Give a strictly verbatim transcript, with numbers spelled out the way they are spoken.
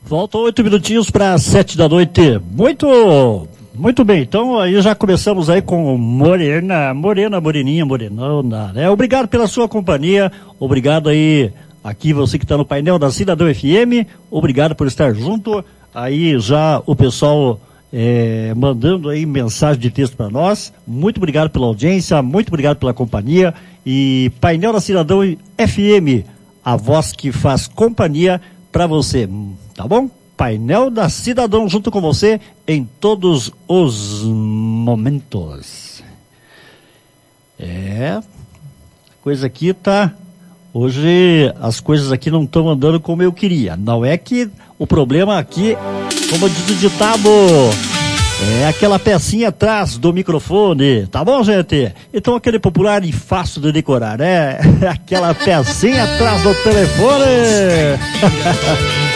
Faltam oito minutinhos para sete da noite. Muito, muito bem. Então aí já começamos aí com Morena, Morena, Moreninha, Morenona, né? Obrigado pela sua companhia. Obrigado aí, aqui você que está no painel da Cidadão F M. Obrigado por estar junto. Aí já o pessoal é, mandando aí mensagem de texto para nós. Muito obrigado pela audiência, muito obrigado pela companhia. E painel da Cidadão F M, a voz que faz companhia para você. Tá bom? Painel da Cidadão junto com você em todos os momentos. É, coisa aqui tá, hoje as coisas aqui não estão andando como eu queria. Não é que o problema aqui, como diz o ditado, é aquela pecinha atrás do microfone, tá bom, gente? Então aquele popular e fácil de decorar, né? Aquela pecinha atrás do telefone.